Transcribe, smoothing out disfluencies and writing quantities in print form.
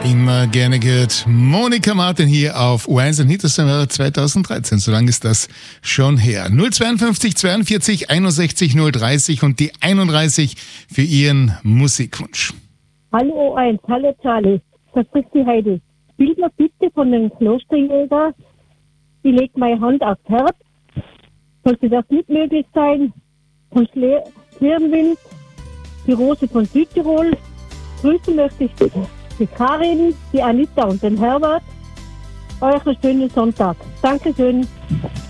Immer gerne gehört. Monika Martin hier auf U1 und Hit aus dem Jahr 2013. So lange ist das schon her. 052 42 61 030 und die 31 für Ihren Musikwunsch. Hallo O1, hallo Charlie. Das ist die Heidi. Spielt mir bitte von den Klosterjäger. Ich leg meine Hand aufs Herz. Sollte das nicht möglich sein? Von Schlerenwind, die Rose von Südtirol. Grüßen möchte ich die Karin, die Anita und den Herbert. Euch einen schönen Sonntag. Dankeschön.